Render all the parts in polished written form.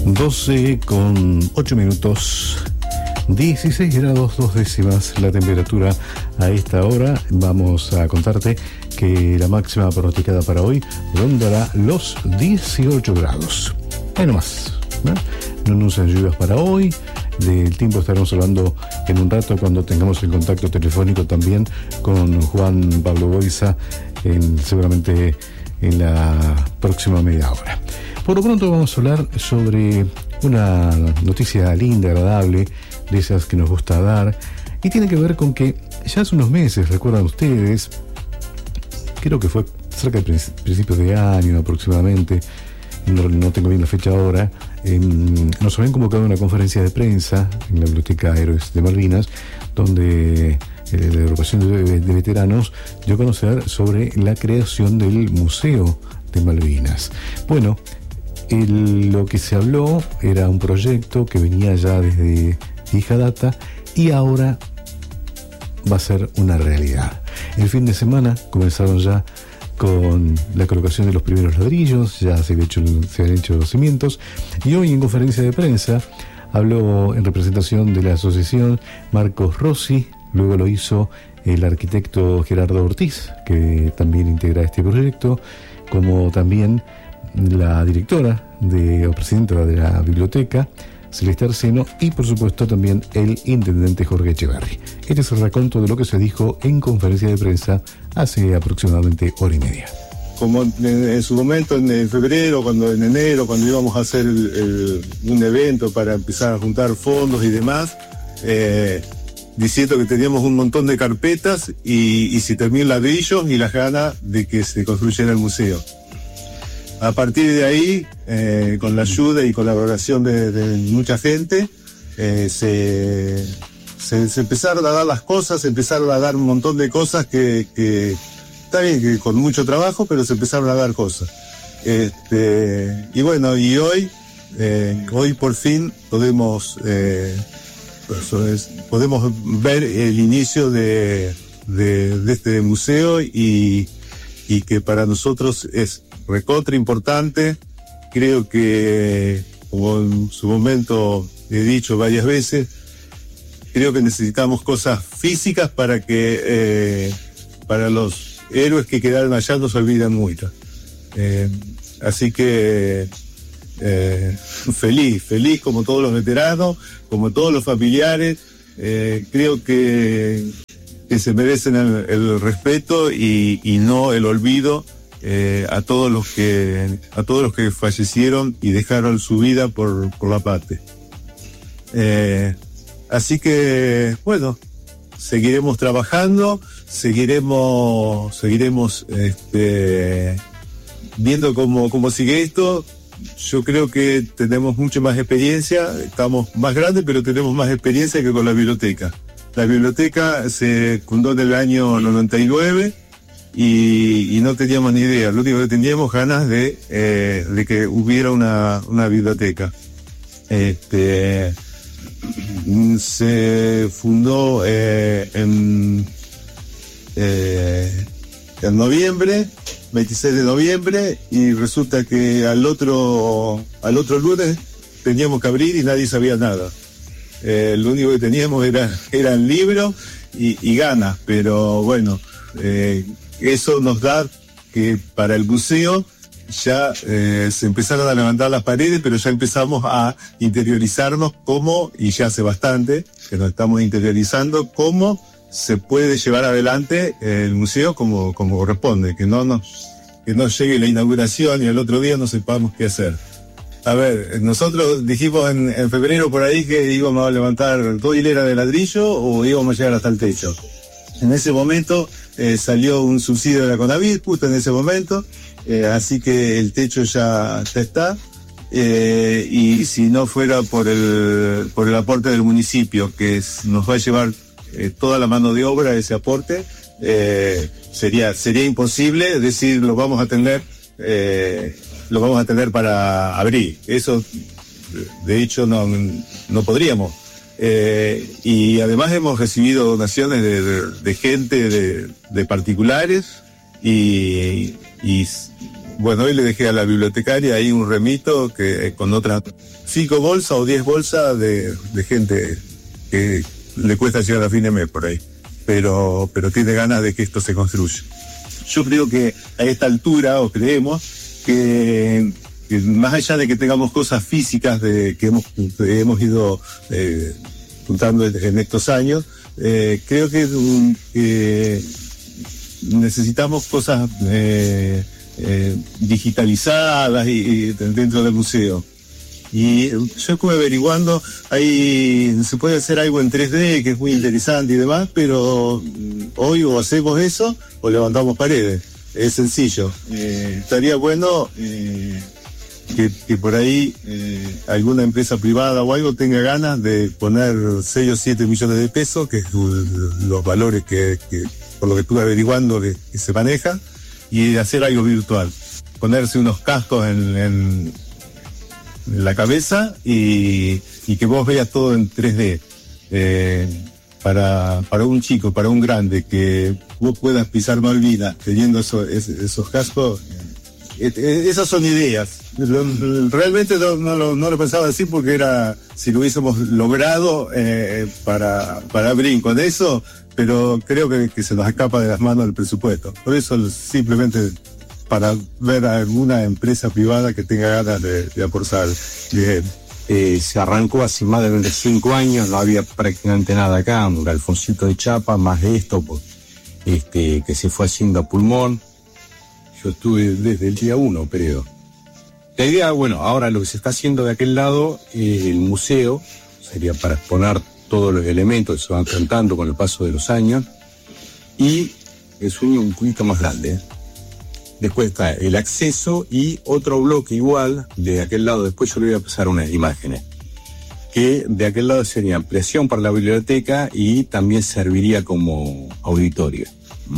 12:08, 16 grados 2 décimas la temperatura a esta hora. Vamos a contarte que la máxima pronosticada para hoy rondará los 18 grados. Ahí nomás, ¿no? No anuncian lluvias para hoy. Del tiempo estaremos hablando en un rato cuando tengamos el contacto telefónico también con Juan Pablo Boiza, seguramente en la próxima media hora. Por lo pronto vamos a hablar sobre una noticia linda, agradable, de esas que nos gusta dar, y tiene que ver con que ya hace unos meses, recuerdan ustedes, creo que fue cerca de principios de año aproximadamente, no tengo bien la fecha ahora, nos habían convocado a una conferencia de prensa en la Biblioteca Héroes de Malvinas, donde la agrupación de veteranos dio a conocer sobre la creación del Museo de Malvinas. Bueno, lo que se habló era un proyecto que venía ya desde vieja data y ahora va a ser una realidad. El fin de semana comenzaron ya con la colocación de los primeros ladrillos, ya se han hecho los cimientos, y hoy en conferencia de prensa habló en representación de la asociación Marcos Rossi, luego lo hizo el arquitecto Gerardo Ortiz, que también integra este proyecto, como también la directora o presidenta de la biblioteca, Celeste Arseno, y por supuesto también el intendente Jorge Echeverri. Este es el raconto de lo que se dijo en conferencia de prensa hace aproximadamente hora y media. Como en su momento, en febrero, en enero, cuando íbamos a hacer un evento para empezar a juntar fondos y demás, diciendo que teníamos un montón de carpetas y se terminó ladrillos y las ganas de que se construyera el museo. A partir de ahí, con la ayuda y colaboración de mucha gente, se empezaron a dar las cosas, se empezaron a dar un montón de cosas que está bien, que con mucho trabajo, pero se empezaron a dar cosas. Y bueno, y hoy por fin podemos ver el inicio de este museo y que para nosotros es recontra importante. Creo que, como en su momento he dicho varias veces, creo que necesitamos cosas físicas para que para los héroes que quedaron allá no se olvidan mucho. Así que feliz como todos los veteranos, como todos los familiares. Creo que se merecen el respeto y no el olvido a todos los que fallecieron y dejaron su vida por la patria. Así que bueno, seguiremos trabajando, seguiremos viendo cómo sigue esto. Yo creo que tenemos mucha más experiencia, estamos más grandes, pero tenemos más experiencia que con la biblioteca. La biblioteca se fundó en el año 99 y no teníamos ni idea. Lo único que teníamos ganas de que hubiera una biblioteca. Se fundó en noviembre, 26 de noviembre, y resulta que al otro lunes teníamos que abrir y nadie sabía nada. Lo único que teníamos eran libros y ganas, pero bueno, eso nos da que para el museo ya se empezaron a levantar las paredes, pero ya empezamos a interiorizarnos y ya hace bastante que nos estamos interiorizando, cómo se puede llevar adelante el museo como corresponde, que no llegue la inauguración y al otro día no sepamos qué hacer. A ver, nosotros dijimos en febrero por ahí que íbamos a levantar 2 hileras de ladrillo o íbamos a llegar hasta el techo. En ese momento salió un subsidio de la Conavit, justo en ese momento, así que el techo ya está. Y si no fuera por el aporte del municipio, que nos va a llevar toda la mano de obra, ese aporte, sería imposible decir lo vamos a tener para abril. Eso, de hecho, no podríamos. Y además hemos recibido donaciones de gente, de particulares, y Bueno, hoy le dejé a la bibliotecaria ahí un remito que con otras 5 bolsas o 10 bolsas de gente que le cuesta llegar a fin de mes por ahí, pero tiene ganas de que esto se construya. Yo creo que a esta altura, o creemos, que más allá de que tengamos cosas físicas que hemos ido juntando en estos años, creo que necesitamos cosas digitalizadas y dentro del museo. Y yo estuve averiguando, se puede hacer algo en 3D que es muy interesante y demás, pero hoy o hacemos eso o levantamos paredes. Es sencillo. Estaría bueno que por ahí alguna empresa privada o algo tenga ganas de poner 6 o 7 millones de pesos, que es los valores que por lo que estuve averiguando que se maneja, y hacer algo virtual. Ponerse unos cascos en la cabeza y que vos veas todo en 3D. Para un chico, para un grande, que vos puedas pisar Malvinas teniendo esos cascos, esas son ideas. Realmente no lo pensaba así porque si lo hubiésemos logrado para abrir con eso, pero creo que se nos escapa de las manos el presupuesto. Por eso simplemente para ver a alguna empresa privada que tenga ganas de aportar bien. Se arrancó hace más de 25 años, no había prácticamente nada acá, un Alfonsito de Chapa, más de esto, que se fue haciendo a pulmón. Yo estuve desde el día 1, creo. La idea, bueno, ahora lo que se está haciendo de aquel lado, el museo, sería para exponer todos los elementos que se van cantando con el paso de los años, y el sueño un poquito más grande, Después está el acceso y otro bloque igual de aquel lado. Después yo le voy a pasar unas imágenes. Que de aquel lado sería ampliación para la biblioteca y también serviría como auditorio.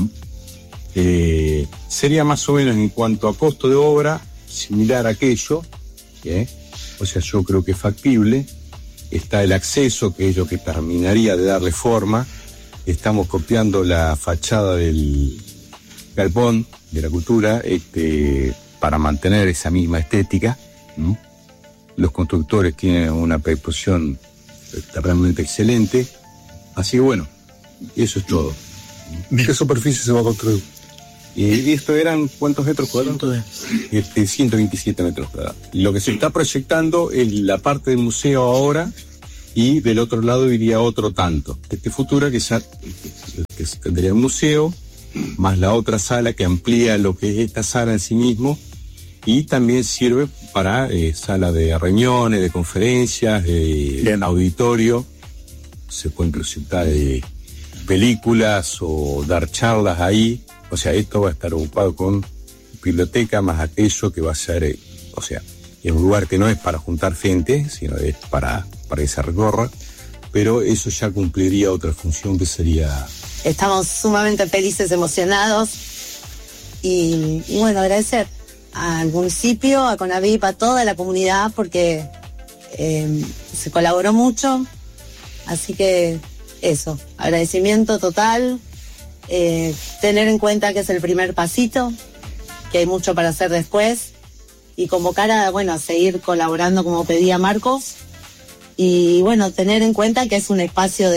Sería más o menos en cuanto a costo de obra similar a aquello. O sea, yo creo que es factible. Está el acceso, que es lo que terminaría de darle forma. Estamos copiando la fachada del galpón de la cultura para mantener esa misma estética. Los constructores tienen una predisposición realmente excelente. Así que bueno, eso es todo. ¿De qué superficie se va a construir? Esto eran, ¿cuántos metros cuadrados? 127 metros cuadrados. Lo que se está proyectando es la parte del museo ahora, y del otro lado iría otro tanto. Futura que tendría un museo, más la otra sala que amplía lo que es esta sala en sí mismo, y también sirve para sala de reuniones, de conferencias, de auditorio. Se pueden proyectar películas o dar charlas ahí. O sea, esto va a estar ocupado con biblioteca más aquello que va a ser, o sea, es un lugar que no es para juntar gente, sino es para que se recorra, pero eso ya cumpliría otra función que sería... Estamos sumamente felices, emocionados y bueno, agradecer al municipio, a CONAVIP, a toda la comunidad porque se colaboró mucho, así que eso, agradecimiento total. Tener en cuenta que es el primer pasito, que hay mucho para hacer después y convocar a seguir colaborando como pedía Marcos y bueno, tener en cuenta que es un espacio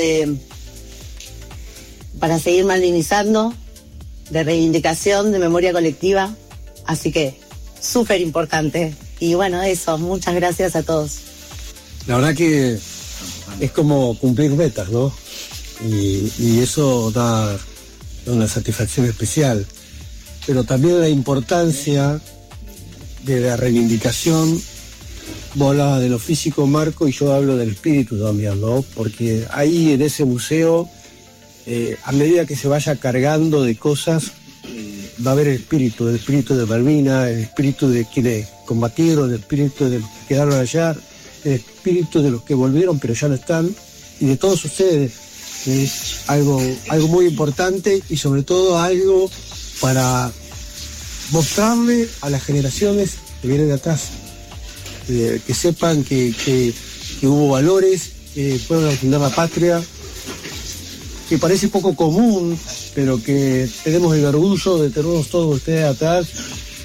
para seguir malvinizando, de reivindicación, de memoria colectiva, así que súper importante y bueno, eso, muchas gracias a todos. La verdad que es como cumplir metas, ¿no? Y eso da una satisfacción especial, pero también la importancia de la reivindicación. Vos hablabas de lo físico, Marco, y yo hablo del espíritu también, ¿no? Porque ahí en ese museo, a medida que se vaya cargando de cosas, va a haber el espíritu de Malvinas, el espíritu de quienes combatieron, el espíritu de los que quedaron allá, el espíritu de los que volvieron pero ya no están, y de todos ustedes. Es algo muy importante y sobre todo algo para mostrarle a las generaciones que vienen de atrás, que sepan que hubo valores, que fueron a fundar la patria, que parece poco común, pero que tenemos el orgullo de tenernos todos ustedes atrás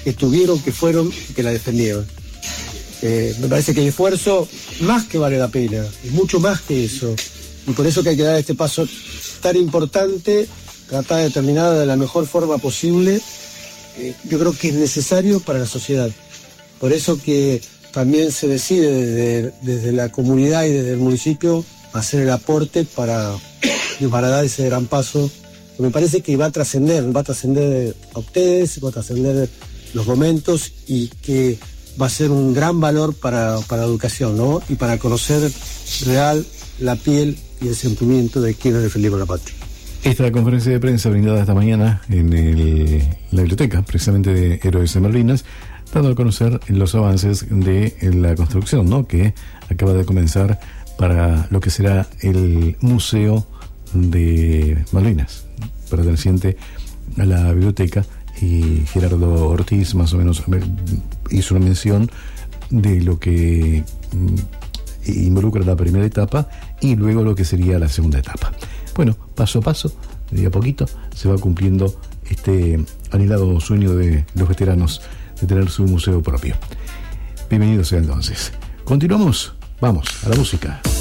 que estuvieron, que fueron, que la defendieron. Me parece que el esfuerzo más que vale la pena, es mucho más que eso. Y por eso que hay que dar este paso tan importante, tratar de terminar de la mejor forma posible. Yo creo que es necesario para la sociedad. Por eso que también se decide desde la comunidad y desde el municipio hacer el aporte para dar ese gran paso. Me parece que va a trascender a ustedes, va a trascender los momentos y que va a ser un gran valor para la educación, ¿no? Y para conocer real la piel y el sentimiento de quienes defendieron la patria. Esta conferencia de prensa brindada esta mañana en la biblioteca, precisamente de Héroes de Malvinas, dando a conocer los avances de la construcción, ¿no?, que acaba de comenzar para lo que será el Museo de Malvinas, perteneciente a la biblioteca. Y Gerardo Ortiz más o menos hizo una mención de lo que involucra la primera etapa y luego lo que sería la segunda etapa. Bueno, paso a paso, de a poquito, se va cumpliendo este anhelado sueño de los veteranos de tener su museo propio. Bienvenidos sea entonces. Continuamos, vamos a la música.